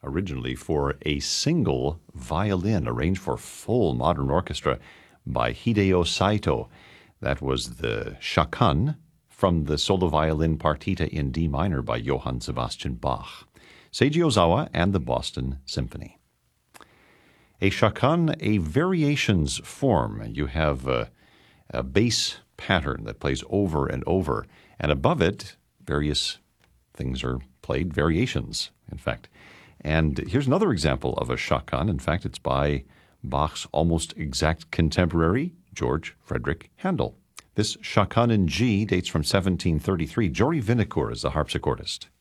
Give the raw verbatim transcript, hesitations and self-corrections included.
originally for a single violin, arranged for full modern orchestra by Hideo Saito. That was the Chaconne from the solo violin partita in D minor by Johann Sebastian Bach. Seiji Ozawa and the Boston Symphony. A chaconne, a variations form. You have a, a bass pattern that plays over and over, and above it, various things are played, variations, in fact. And here's another example of a chaconne. In fact, it's by Bach's almost exact contemporary, George Frederick Handel. This chaconne in G dates from seventeen thirty-three. Jory Vinocourt is the harpsichordist.